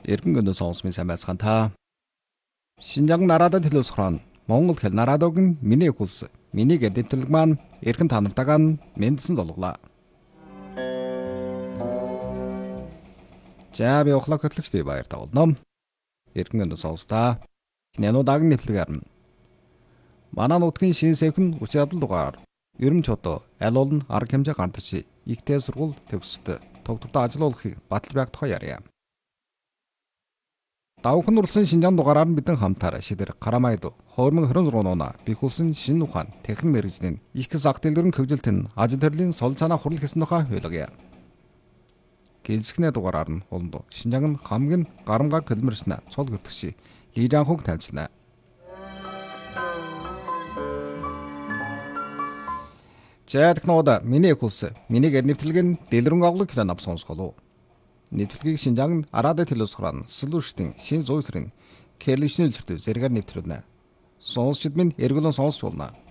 Эргэн гэнэ сонсмын сайн байцгаан та. Шинжаан нараадад хэлүүлсэхрон Монгол хэл нараадыг нь миний хулс. Миний гэдэвтлэг маань эргэн танартагаа мэдсэн золглоо. За би охлог хөтлөгчтэй баяр тавуулна. Эргэн гэнэ сонстаа. Нянуудаг нэвлэгээр нь. Манай нутгийн шин сэвхэн учрал дугаар. Ерөн чото аль олон арга хэмжээ ганташ ихтэй сургууль төгсөд тогтвортой ажиллуулахыг батал байх тухай ярья. Давхан урлсан Шинжаан дугаараар бидэн хамтаар шидэр Карамайд хоормон 26 нууна бихүүлсэн шинэ ухаан техник мэргэжлийн их зах дэлгэрэн хөгжилтэн ажил төрлийн сол цаанаа хурал хийсэн тухай хэлгье. Гэлцгнээ дугаараар нь олонд Шинжаан хамгийн гарамгаа көлмөрснө цол гөртгши Лижан хуг таньчлаа. За технологи миний хулс миний нэвтлэгэн дэлгэрэн оглог хэл нав сонсголоо. Нэвтлэгийг Шинжаан араадад хэлүүлсэхран солиушдын шин зүйсрийн кэрлишнэл зэрэг нэвтрүүлнэ. Сонсчид минь эргэлэн сонсч болно.